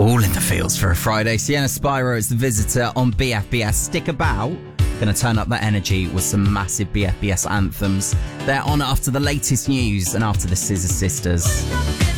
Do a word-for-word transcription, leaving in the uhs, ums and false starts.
All in the feels for a Friday. Sienna Spyro is the visitor on B F B S. Stick about. Going to turn up that energy with some massive B F B S anthems. They're on after the latest news and after the Scissor Sisters.